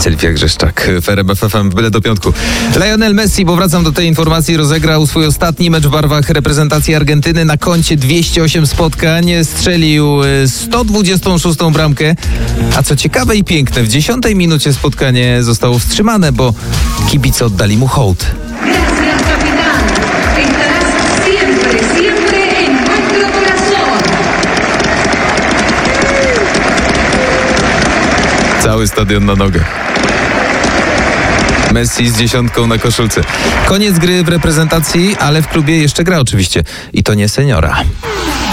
Sylwia Grzeszczak w RMF FM w byle do piątku. Lionel Messi, bo wracam do tej informacji, rozegrał swój ostatni mecz w barwach reprezentacji Argentyny. Na koncie 208 spotkań, strzelił 126 bramkę. A co ciekawe i piękne, w 10 minucie spotkanie zostało wstrzymane, bo kibice oddali mu hołd. Cały stadion na nogach. Messi z 10 na koszulce. Koniec gry w reprezentacji, ale w klubie jeszcze gra oczywiście. I to nie seniora.